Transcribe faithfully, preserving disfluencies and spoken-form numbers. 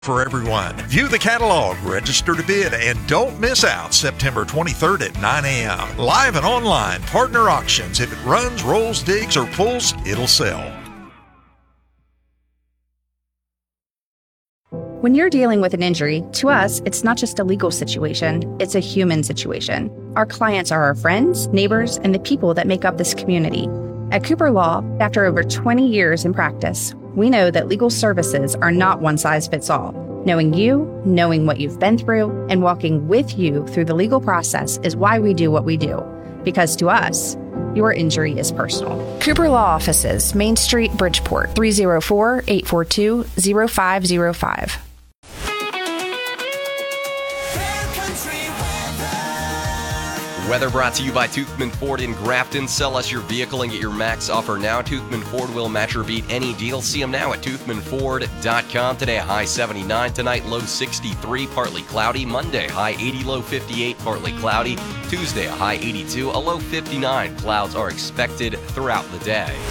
For everyone. View the catalog, register to bid, and don't miss out September twenty-third at nine a.m. Live and online partner auctions. If it runs, rolls, digs, or pulls, it'll sell. When you're dealing with an injury, to us, it's not just a legal situation, it's a human situation. Our clients are our friends, neighbors, and the people that make up this community. At Cooper Law, after over twenty years in practice, we know that legal services are not one size fits all. Knowing you, knowing what you've been through, and walking with you through the legal process is why we do what we do. Because to us, your injury is personal. Cooper Law Offices, Main Street, Bridgeport, three oh four, eight four two, oh five oh five. Weather brought to you by Toothman Ford in Grafton. Sell us your vehicle and get your max offer now. Toothman Ford will match or beat any deal. See them now at toothman ford dot com. Today, a high seventy-nine. Tonight, low sixty-three, partly cloudy. Monday, high eighty, low fifty-eight, partly cloudy. Tuesday, a high eighty-two, a low fifty-nine. Clouds are expected throughout the day.